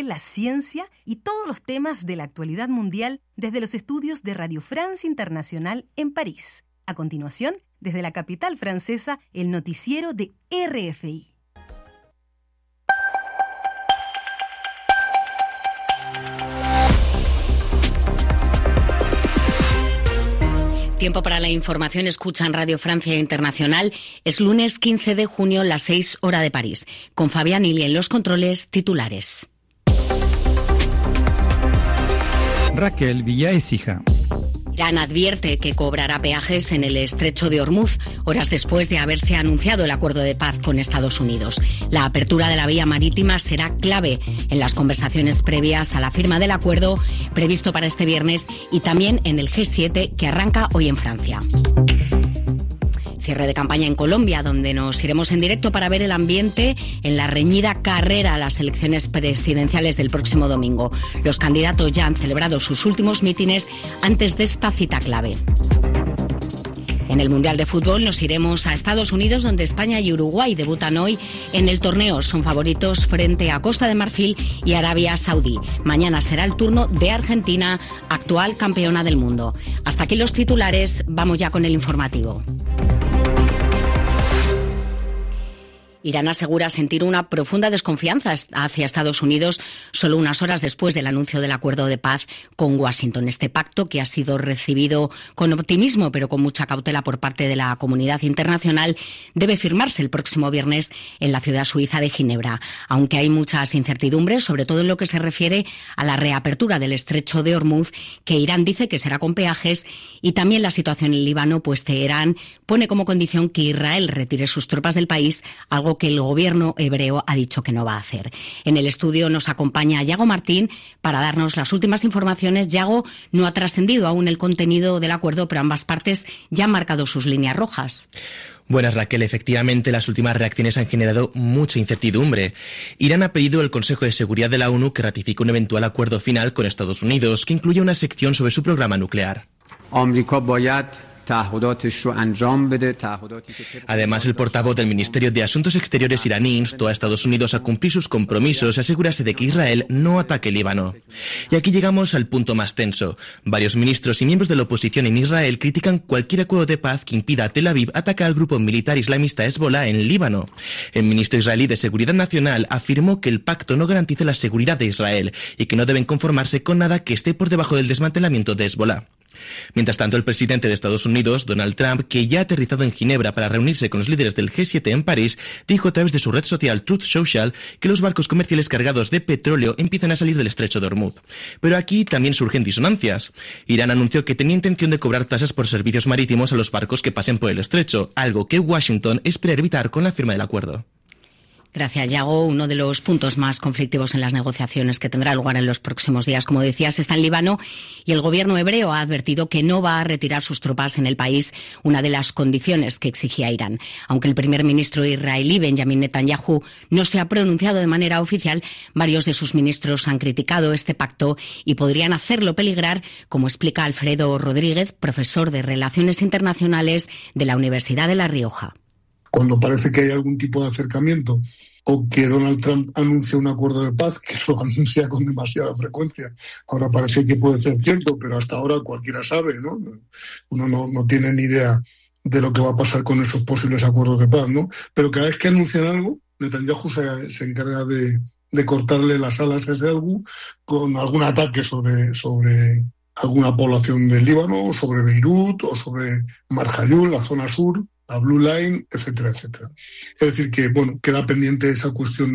la ciencia y todos los temas de la actualidad mundial desde los estudios de Radio France Internacional en París. A continuación, desde la capital francesa, el noticiero de RFI. Tiempo para la información. Escuchan Radio Francia Internacional. Es lunes 15 de junio, las 6 hora de París. Con Fabián Ili en los controles, titulares. Raquel Villaécija. Irán advierte que cobrará peajes en el estrecho de Hormuz, horas después de haberse anunciado el acuerdo de paz con Estados Unidos. La apertura de la vía marítima será clave en las conversaciones previas a la firma del acuerdo previsto para este viernes y también en el G7 que arranca hoy en Francia. Cierre de campaña en Colombia, donde nos iremos en directo para ver el ambiente en la reñida carrera a las elecciones presidenciales del próximo domingo. Los candidatos ya han celebrado sus últimos mítines antes de esta cita clave. En el Mundial de Fútbol nos iremos a Estados Unidos, donde España y Uruguay debutan hoy en el torneo. Son favoritos frente a Costa de Marfil y Arabia Saudí. Mañana será el turno de Argentina, actual campeona del mundo. Hasta aquí los titulares, vamos ya con el informativo. Irán asegura sentir una profunda desconfianza hacia Estados Unidos solo unas horas después del anuncio del acuerdo de paz con Washington. Este pacto, que ha sido recibido con optimismo pero con mucha cautela por parte de la comunidad internacional, debe firmarse el próximo viernes en la ciudad suiza de Ginebra. Aunque hay muchas incertidumbres, sobre todo en lo que se refiere a la reapertura del estrecho de Hormuz, que Irán dice que será con peajes, y también la situación en Líbano, pues Teherán pone como condición que Israel retire sus tropas del país, algo que el gobierno hebreo ha dicho que no va a hacer. En el estudio nos acompaña Yago Martín para darnos las últimas informaciones. Yago, no ha trascendido aún el contenido del acuerdo, pero ambas partes ya han marcado sus líneas rojas. Buenas, Raquel. Efectivamente, las últimas reacciones han generado mucha incertidumbre. Irán ha pedido al Consejo de Seguridad de la ONU que ratifique un eventual acuerdo final con Estados Unidos, que incluya una sección sobre su programa nuclear. Además, el portavoz del Ministerio de Asuntos Exteriores iraní instó a Estados Unidos a cumplir sus compromisos y asegurarse de que Israel no ataque Líbano. Y aquí llegamos al punto más tenso. Varios ministros y miembros de la oposición en Israel critican cualquier acuerdo de paz que impida a Tel Aviv atacar al grupo militar islamista Hezbollah en Líbano. El ministro israelí de Seguridad Nacional afirmó que el pacto no garantiza la seguridad de Israel y que no deben conformarse con nada que esté por debajo del desmantelamiento de Hezbollah. Mientras tanto, el presidente de Estados Unidos, Donald Trump, que ya ha aterrizado en Ginebra para reunirse con los líderes del G7 en París, dijo a través de su red social Truth Social que los barcos comerciales cargados de petróleo empiezan a salir del estrecho de Hormuz. Pero aquí también surgen disonancias. Irán anunció que tenía intención de cobrar tasas por servicios marítimos a los barcos que pasen por el estrecho, algo que Washington espera evitar con la firma del acuerdo. Gracias, Yago. Uno de los puntos más conflictivos en las negociaciones que tendrá lugar en los próximos días, como decías, está en Líbano, y el gobierno hebreo ha advertido que no va a retirar sus tropas en el país, una de las condiciones que exigía Irán. Aunque el primer ministro israelí, Benjamin Netanyahu, no se ha pronunciado de manera oficial, varios de sus ministros han criticado este pacto y podrían hacerlo peligrar, como explica Alfredo Rodríguez, profesor de Relaciones Internacionales de la Universidad de La Rioja. Cuando parece que hay algún tipo de acercamiento o que Donald Trump anuncia un acuerdo de paz, que lo anuncia con demasiada frecuencia. Ahora parece que puede ser cierto, pero hasta ahora cualquiera sabe, ¿no? Uno no tiene ni idea de lo que va a pasar con esos posibles acuerdos de paz, ¿no? Pero cada vez que anuncian algo, Netanyahu se encarga de cortarle las alas a ese algo con algún ataque sobre alguna población del Líbano, o sobre Beirut, o sobre Marjayul, la zona sur, la Blue Line, etcétera, etcétera. Es decir que, bueno, queda pendiente esa cuestión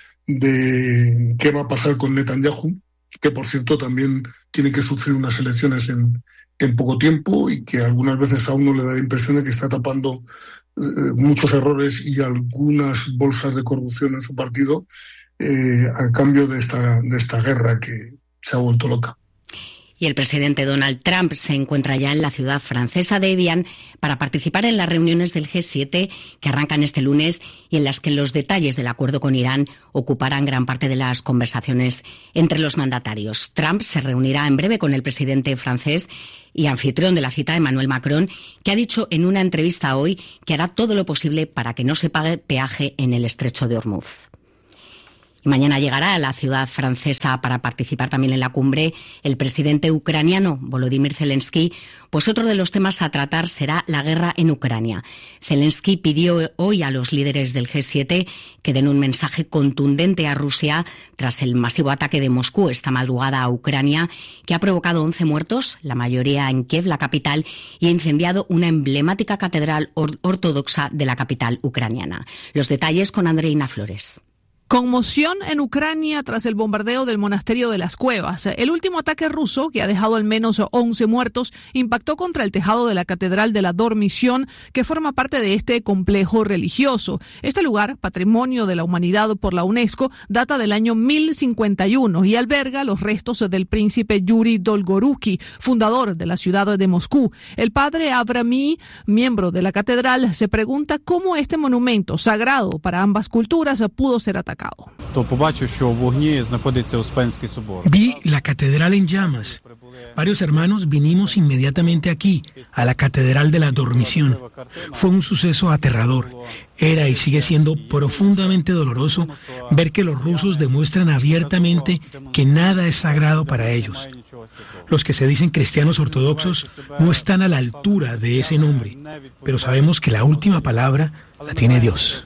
de qué va a pasar con Netanyahu, que por cierto también tiene que sufrir unas elecciones en poco tiempo y que algunas veces a uno le da la impresión de que está tapando muchos errores y algunas bolsas de corrupción en su partido a cambio de esta guerra que se ha vuelto loca. Y el presidente Donald Trump se encuentra ya en la ciudad francesa de Evian para participar en las reuniones del G7 que arrancan este lunes y en las que los detalles del acuerdo con Irán ocuparán gran parte de las conversaciones entre los mandatarios. Trump se reunirá en breve con el presidente francés y anfitrión de la cita, Emmanuel Macron, que ha dicho en una entrevista hoy que hará todo lo posible para que no se pague peaje en el estrecho de Hormuz. Y mañana llegará a la ciudad francesa para participar también en la cumbre el presidente ucraniano Volodymyr Zelensky, pues otro de los temas a tratar será la guerra en Ucrania. Zelensky pidió hoy a los líderes del G7 que den un mensaje contundente a Rusia tras el masivo ataque de Moscú esta madrugada a Ucrania, que ha provocado 11 muertos, la mayoría en Kiev, la capital, y ha incendiado una emblemática catedral ortodoxa de la capital ucraniana. Los detalles con Andreina Flores. Conmoción en Ucrania tras el bombardeo del monasterio de las Cuevas. El último ataque ruso, que ha dejado al menos 11 muertos, impactó contra el tejado de la Catedral de la Dormición, que forma parte de este complejo religioso. Este lugar, patrimonio de la humanidad por la UNESCO, data del año 1051 y alberga los restos del príncipe Yuri Dolgoruki, fundador de la ciudad de Moscú. El padre Avrami, miembro de la catedral, se pregunta cómo este monumento sagrado para ambas culturas pudo ser atacado. Vi la catedral en llamas. Varios hermanos vinimos inmediatamente aquí, a la Catedral de la Dormición. Fue un suceso aterrador. Era y sigue siendo profundamente doloroso ver que los rusos demuestran abiertamente que nada es sagrado para ellos. Los que se dicen cristianos ortodoxos no están a la altura de ese nombre, pero sabemos que la última palabra la tiene Dios.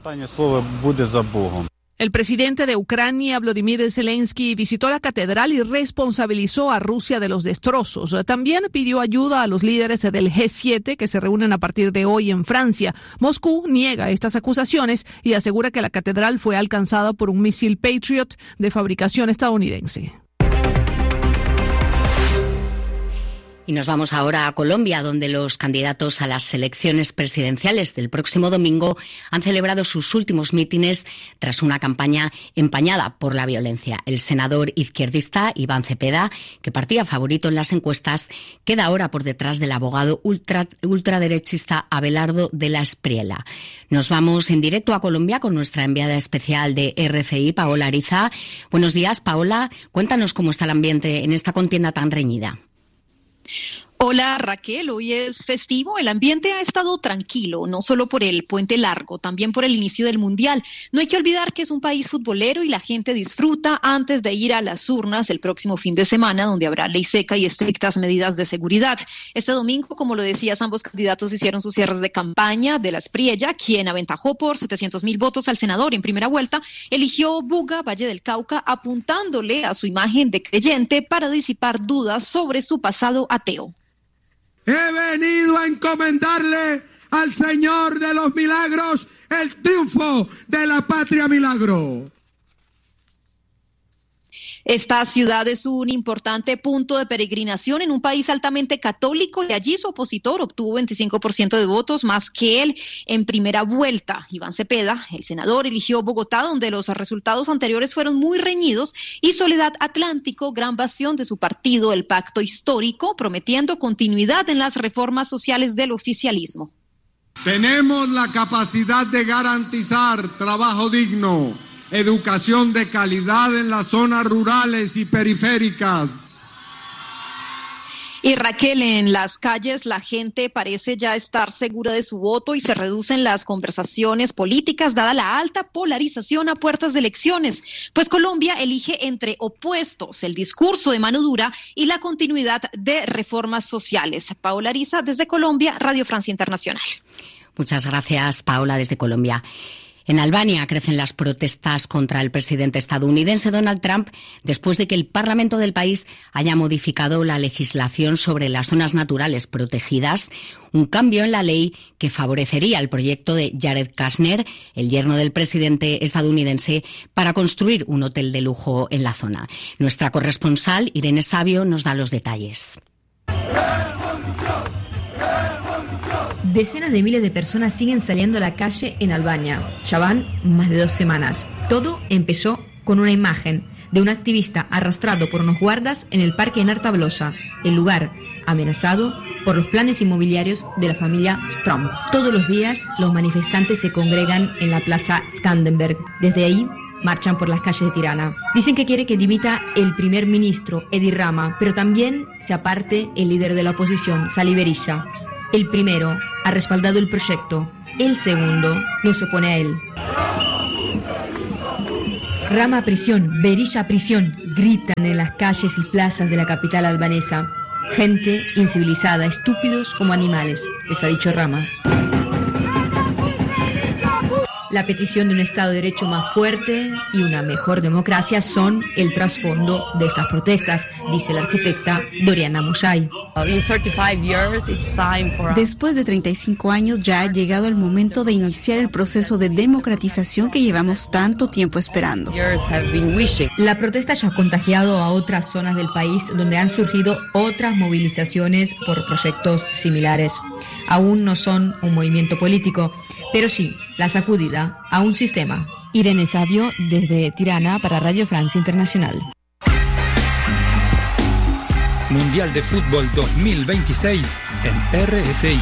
El presidente de Ucrania, Volodymyr Zelensky, visitó la catedral y responsabilizó a Rusia de los destrozos. También pidió ayuda a los líderes del G7 que se reúnen a partir de hoy en Francia. Moscú niega estas acusaciones y asegura que la catedral fue alcanzada por un misil Patriot de fabricación estadounidense. Y nos vamos ahora a Colombia, donde los candidatos a las elecciones presidenciales del próximo domingo han celebrado sus últimos mítines tras una campaña empañada por la violencia. El senador izquierdista Iván Cepeda, que partía favorito en las encuestas, queda ahora por detrás del abogado ultraderechista Abelardo de la Espriella. Nos vamos en directo a Colombia con nuestra enviada especial de RFI, Paola Ariza. Buenos días, Paola. Cuéntanos cómo está el ambiente en esta contienda tan reñida. Hola Raquel, hoy es festivo, el ambiente ha estado tranquilo, no solo por el puente largo, también por el inicio del Mundial. No hay que olvidar que es un país futbolero y la gente disfruta antes de ir a las urnas el próximo fin de semana, donde habrá ley seca y estrictas medidas de seguridad. Este domingo, como lo decías, ambos candidatos hicieron sus cierres de campaña. De la Espriella, quien aventajó por 700,000 votos al senador en primera vuelta, eligió Buga, Valle del Cauca, apuntándole a su imagen de creyente para disipar dudas sobre su pasado ateo. He venido a encomendarle al Señor de los Milagros el triunfo de la patria milagro. Esta ciudad es un importante punto de peregrinación en un país altamente católico y allí su opositor obtuvo 25% de votos, más que él en primera vuelta. Iván Cepeda, el senador, eligió Bogotá, donde los resultados anteriores fueron muy reñidos, y Soledad Atlántico, gran bastión de su partido, el Pacto Histórico, prometiendo continuidad en las reformas sociales del oficialismo. Tenemos la capacidad de garantizar trabajo digno, educación de calidad en las zonas rurales y periféricas. Y Raquel, en las calles la gente parece ya estar segura de su voto y se reducen las conversaciones políticas dada la alta polarización a puertas de elecciones. Pues Colombia elige entre opuestos, el discurso de mano dura y la continuidad de reformas sociales. Paola Ariza, desde Colombia, Radio Francia Internacional. Muchas gracias, Paola, desde Colombia. En Albania crecen las protestas contra el presidente estadounidense Donald Trump después de que el Parlamento del país haya modificado la legislación sobre las zonas naturales protegidas, un cambio en la ley que favorecería el proyecto de Jared Kushner, el yerno del presidente estadounidense, para construir un hotel de lujo en la zona. Nuestra corresponsal, Irene Savio, nos da los detalles. Decenas de miles de personas siguen saliendo a la calle en Albania. Ya van más de 2 semanas. Todo empezó con una imagen de un activista arrastrado por unos guardas en el parque Nartablosa, el lugar amenazado por los planes inmobiliarios de la familia Trump. Todos los días los manifestantes se congregan en la plaza Skanderberg. Desde ahí marchan por las calles de Tirana. Dicen que quiere que dimita el primer ministro, Edi Rama, pero también se aparte el líder de la oposición, Sali Berisha. El primero ha respaldado el proyecto, el segundo no se opone a él. Rama a prisión, Berisha a prisión, gritan en las calles y plazas de la capital albanesa. Gente incivilizada, estúpidos como animales, les ha dicho Rama. La petición de un Estado de Derecho más fuerte y una mejor democracia son el trasfondo de estas protestas, dice la arquitecta Doriana Mosay. Después de 35 años ya ha llegado el momento de iniciar el proceso de democratización que llevamos tanto tiempo esperando. La protesta ya ha contagiado a otras zonas del país donde han surgido otras movilizaciones por proyectos similares. Aún no son un movimiento político, pero sí la sacudida a un sistema. Irene Savio, desde Tirana, para Radio France Internacional. Mundial de Fútbol 2026 en RFI.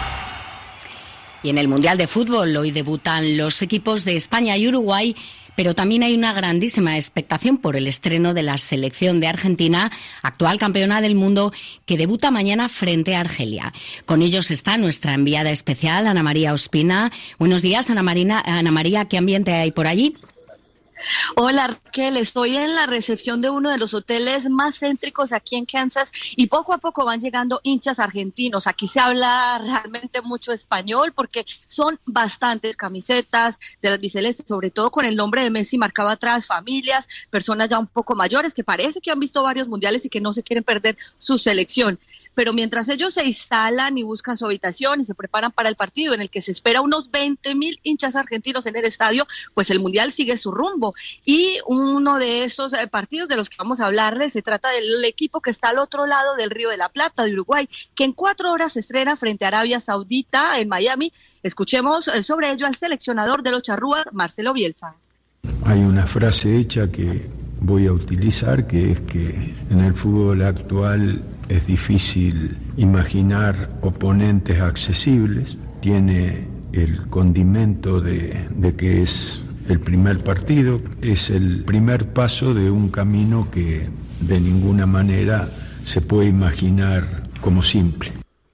Y en el Mundial de Fútbol hoy debutan los equipos de España y Uruguay, pero también hay una grandísima expectación por el estreno de la selección de Argentina, actual campeona del mundo, que debuta mañana frente a Argelia. Con ellos está nuestra enviada especial, Ana María Ospina. Buenos días, Ana María, ¿qué ambiente hay por allí? Hola Raquel, estoy en la recepción de uno de los hoteles más céntricos aquí en Kansas y poco a poco van llegando hinchas argentinos. Aquí se habla realmente mucho español porque son bastantes camisetas de las albicelestes, sobre todo con el nombre de Messi marcado atrás, familias, personas ya un poco mayores que parece que han visto varios mundiales y que no se quieren perder su selección. Pero mientras ellos se instalan y buscan su habitación y se preparan para el partido en el que se espera unos 20,000 hinchas argentinos en el estadio, pues el Mundial sigue su rumbo. Y uno de esos partidos de los que vamos a hablarles se trata del equipo que está al otro lado del Río de la Plata, de Uruguay, que en 4 horas se estrena frente a Arabia Saudita en Miami. Escuchemos sobre ello al seleccionador de los charrúas, Marcelo Bielsa. Hay una frase hecha que voy a utilizar, que es que en el fútbol actual es difícil imaginar oponentes accesibles. Tiene el condimento de que es el primer partido, es el primer paso de un camino que de ninguna manera se puede imaginar como simple.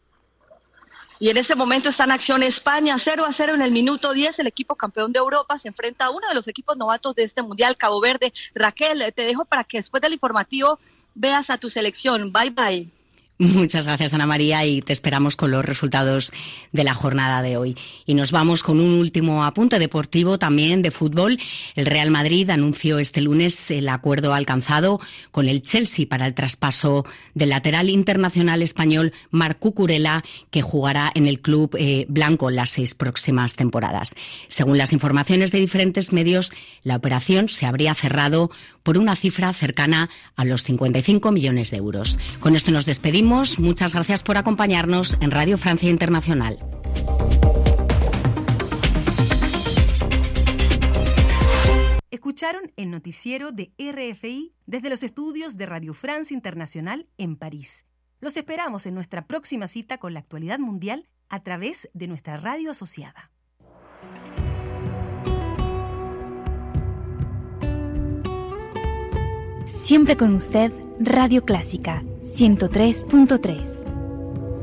Y en este momento está en acción España, 0-0 en el minuto 10. El equipo campeón de Europa se enfrenta a uno de los equipos novatos de este Mundial, Cabo Verde. Raquel, te dejo para que después del informativo veas a tu selección. Bye, bye. Muchas gracias, Ana María, y te esperamos con los resultados de la jornada de hoy. Y nos vamos con un último apunte deportivo también de fútbol. El Real Madrid anunció este lunes el acuerdo alcanzado con el Chelsea para el traspaso del lateral internacional español Marc Cucurella, que jugará en el club blanco las 6 próximas temporadas. Según las informaciones de diferentes medios, la operación se habría cerrado por una cifra cercana a los 55 millones de euros. Con esto nos despedimos. Muchas gracias por acompañarnos en Radio Francia Internacional. Escucharon el noticiero de RFI desde los estudios de Radio France Internacional en París. Los esperamos en nuestra próxima cita con la actualidad mundial a través de nuestra radio asociada. Siempre con usted, Radio Clásica 103.3.